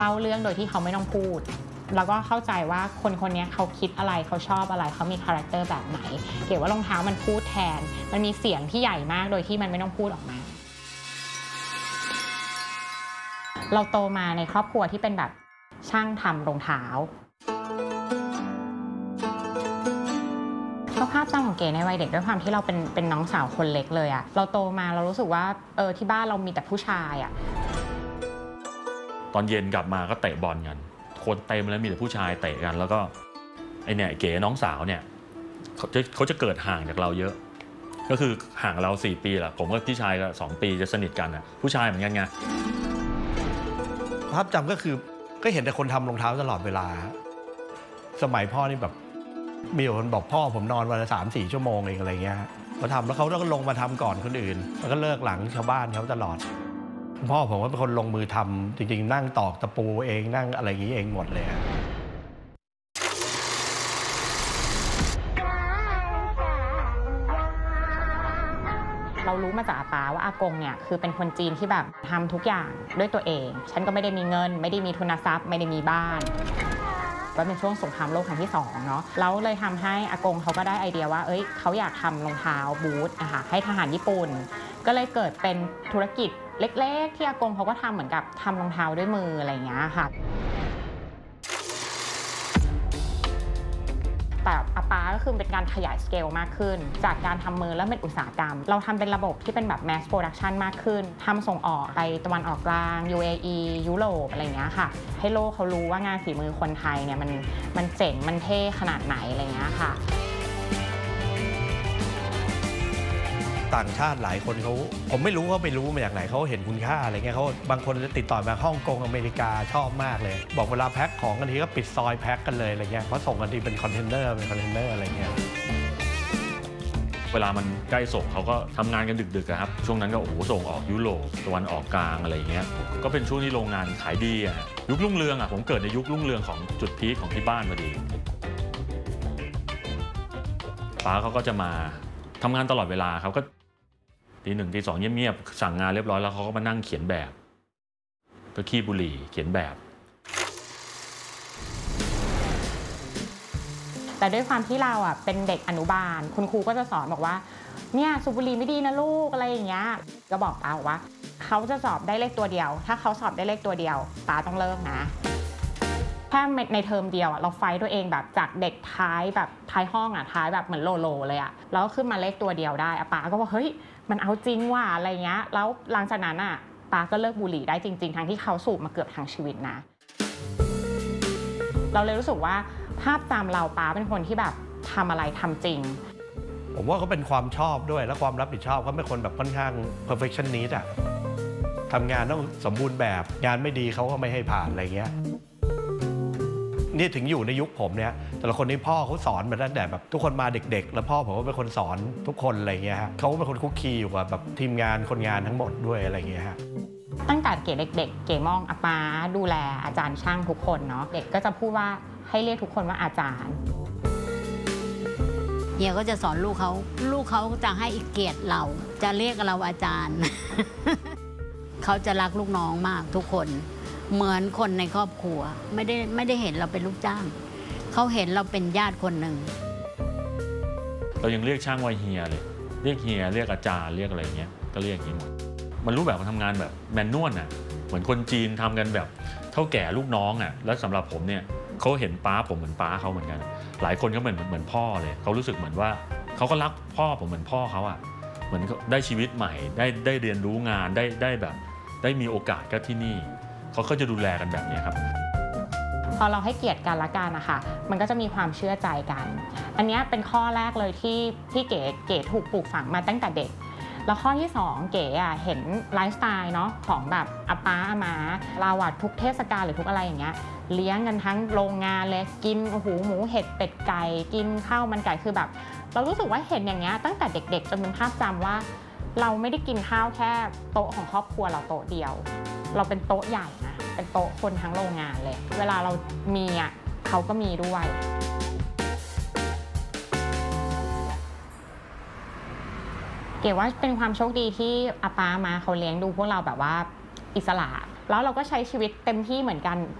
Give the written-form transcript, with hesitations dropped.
เล่าเรื่องโดยที่เขาไม่ต้องพูดแล้วก็เข้าใจว่าคนคนนี้เขาคิดอะไรเขาชอบอะไรเขามีคาแรคเตอร์แบบไหนเก๋ว่ารองเท้ามันพูดแทนมันมีเสียงที่ใหญ่มากโดยที่มันไม่ต้องพูดออกมาเราโตมาในครอบครัวที่เป็นแบบช่างทำรองเท้าภาพจำของเก๋ในวัยเด็กด้วยความที่เราเป็นน้องสาวคนเล็กเลยอะเราโตมาเรารู้สึกว่าที่บ้านเรามีแต่ผู้ชายอะตอนเย็นกลับมาก็เตะบอลกันคนเต็มแล้วมีแต่ผู้ชายเตะกันแล้วก็ไอเนี่ยเก๋น้องสาวเนี่ยเขาจะเกิดห่างจากเราเยอะก็คือห่างเรา4 ปีแหละผมกับพี่ชายก็2 ปีจะสนิทกันอะผู้ชายเหมือนกันไงภาพจำก็คือก็เห็นแต่คนทำรองเท้าตลอดเวลาสมัยพ่อนี่แบบมีคนบอกพ่อผมนอนวันละ3-4 ชั่วโมงเองอะไรเงี้ยเขาทำแล้วเขาก็ลงมาทำก่อนคนอื่นแล้วก็เลิกหลังชาวบ้านเขาตลอดพ่อผมก็เป็นคนลงมือทำจริงๆนั่งตอกตะปูเองนั่งอะไรอย่างนี้เองหมดเลยเรารู้มาจากอาป้าว่าอากงเนี่ยคือเป็นคนจีนที่แบบทำทุกอย่างด้วยตัวเองฉันก็ไม่ได้มีเงินไม่ได้มีทุนทรัพย์ไม่ได้มีบ้านก็เป็นช่วงสงครามโลกครั้งที่2เนาะแล้วเลยทำให้อากงเขาก็ได้ไอเดียว่าเขาอยากทำรองเท้าบูทนะคะให้ทหารญี่ปุ่นก็เลยเกิดเป็นธุรกิจเล็กๆที่อากงเขาก็ทำเหมือนกับทำรองเท้าด้วยมืออะไรอย่างเงี้ยค่ะแต่อาป้าก็คือเป็นการขยายสเกลมากขึ้นจากการทำมือแล้วเป็นอุตสาหกรรมเราทำเป็นระบบที่เป็นแบบ mass production มากขึ้นทำส่งออกไปตะวันออกกลาง UAE ยุโรปอะไรอย่างเงี้ยค่ะให้โลกเขารู้ว่างานฝีมือคนไทยเนี่ยมันเจ๋งมันเท่ขนาดไหนอะไรอย่างเงี้ยค่ะต่างชาติหลายคนผมไม่รู้เขาไปรู้มาจากไหนเขาเห็นคุณค่าอะไรเงี้ยเขาบางคนจะติดต่อมาฮ่องกงอเมริกาชอบมากเลยบอกเวลาแพ็คของกันทีก็ปิดซอยแพ็คกันเลยอะไรเงี้ยเพราะส่งกันทีเป็นคอนเทนเนอร์อะไรเงี้ยเวลามันใกล้ส่งเขาก็ทำงานกันดึกๆครับช่วงนั้นก็ส่งออกยุโรปตะวันออกกลางอะไรเงี้ยก็เป็นช่วงที่โรงงานขายดียุครุ่งเรืองผมเกิดในยุครุ่งเรืองของจุดพีคของที่บ้านพอดีป้าเขาก็จะมาทำงานตลอดเวลาครับก็ตี 1 ตี 2เงียบๆสั่งงานเรียบร้อยแล้วเขาก็มานั่งเขียนแบบก็ขี้บุหรี่เขียนแบบแต่ด้วยความที่เราเป็นเด็กอนุบาลคุณครูก็จะสอนบอกว่าเนี่ยสูบบุหรี่ไม่ดีนะลูกอะไรอย่างเงี้ยก็บอกป้าว่าเขาจะสอบได้เลขตัวเดียวถ้าเขาสอบได้เลขตัวเดียวป้าต้องเลิกนะแค่ในเทอมเดียวเราไฟตัวเองแบบจากเด็กท้ายแบบท้ายห้องท้ายแบบเหมือนโลเลยแล้วขึ้นมาเลขตัวเดียวได้ป้าก็บอกเฮ้ยมันเอาจริงว่ะอะไรเงี้ยแล้วหลังจากนั้นป้าก็เลิกบุหรี่ได้จริงๆทั้งที่เขาสูบมาเกือบทั้งชีวิตนะเราเลยรู้สึกว่าภาพจำเราป้าเป็นคนที่แบบทำอะไรทำจริงผมว่าเขาเป็นความชอบด้วยและความรับผิดชอบเขาเป็นคนแบบค่อนข้าง perfectionist ทำงานต้องสมบูรณ์แบบงานไม่ดีเขาก็ไม่ให้ผ่านอะไรเงี้ยนี่ถึงอยู่ในยุคผมเนี่ยแต่ละคนนี่พ่อเขาสอนมาตั้งแต่แบบทุกคนมาเด็กๆแล้วพ่อผมก็เป็นคนสอนทุกคนอะไรเงี้ยฮะเขาเป็นคนคุกคีอยู่กับแบบทีมงานคนงานทั้งหมดด้วยอะไรเงี้ยฮะตั้งแต่เก๋เด็กๆเก๋มองอาป้าดูแลอาจารย์ช่างทุกคนเนาะเด็กก็จะพูดว่าให้เรียกทุกคนว่าอาจารย์เฮียก็จะสอนลูกเขาจะให้เกียรติเราจะเรียกเราอาจารย์ เขาจะรักลูกน้องมากทุกคนเหมือนคนในครอบครัวไม่ได้เห็นเราเป็นลูกจ้างเขาเห็นเราเป็นญาติคนหนึ่งเรายังเรียกช่างว่าเฮียเลยเรียกเฮียเรียกอาจารย์เรียกอะไรเงี้ยก็เรียกอย่างนี้หมดมันรู้แบบการทำงานแบบแมนนวลเหมือนคนจีนทำกันแบบเท่าแก่ลูกน้องแล้วสำหรับผมเนี่ยเขาเห็นป้าผมเหมือนป้าเขาเหมือนกันหลายคนก็เหมือนพ่อเลยเขารู้สึกเหมือนว่าเขาก็รักพ่อผมเหมือนพ่อเขาเหมือนได้ชีวิตใหม่ได้เรียนรู้งานได้แบบได้มีโอกาสก็ที่นี่เขาก็จะดูแลกันแบบนี้ครับพอเราให้เกียรติกันละกันนะคะมันก็จะมีความเชื่อใจกันอันนี้เป็นข้อแรกเลยที่เก๋ถูกปลูกฝังมาตั้งแต่เด็กแล้วข้อที่2เก๋เห็นไลฟ์สไตล์เนาะของแบบอาป้าอาม้าเราทุกเทศกาลหรือทุกอะไรอย่างเงี้ยเลี้ยงกันทั้งโรงงานเลยกินหมูเห็ดเป็ดไก่กินข้าวมันไก่คือแบบเรารู้สึกว่าเห็นอย่างเงี้ยตั้งแต่เด็กๆจนเป็นภาพจำว่าเราไม่ได้กินข้าวแค่โต๊ะของครอบครัวเราโต๊ะเดียวเราเป็นโต๊ะใหญ่นะเป็นโต๊ะคนทั้งโรงงานเลยเวลาเรามีเขาก็มีด้วยเก๋ว่าเป็นความโชคดีที่อาป้ามาเขาเลี้ยงดูพวกเราแบบว่าอิสระแล้วเราก็ใช้ชีวิตเต็มที่เหมือนกัน